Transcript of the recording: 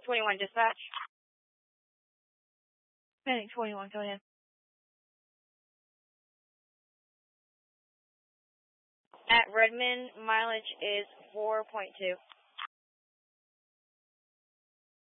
21 dispatch. Medic 21, go ahead. At Redmond, mileage is 4.2.